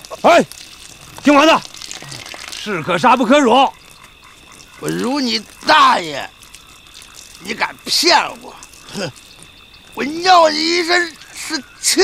哎，听完了，士可杀不可辱。 我辱你大爷！你敢骗我？哼！我尿你一身是